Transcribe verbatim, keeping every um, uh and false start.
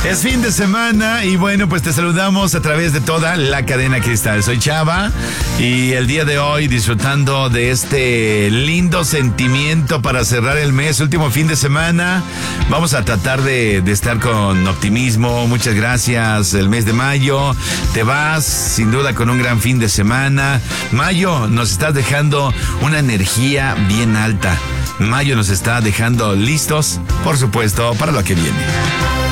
Es fin de semana y bueno, pues te saludamos a través de toda la cadena Cristal. Soy Chava y el día de hoy disfrutando de este lindo sentimiento para cerrar el mes, último fin de semana. Vamos a tratar de, de estar con optimismo. Muchas gracias. El mes de mayo te vas sin duda con un gran fin de semana. Mayo nos estás dejando una energía bien alta. Mayo nos está dejando listos, por supuesto, para lo que viene.